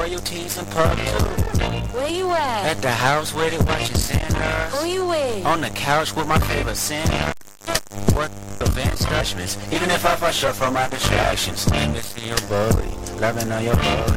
royalties and pub too. Where you at? At the house where they watching Santa. Who you with? On the couch with my favorite singer. What advanced judgments. Even if I fall short from my distractions. Missing your body, loving on your body.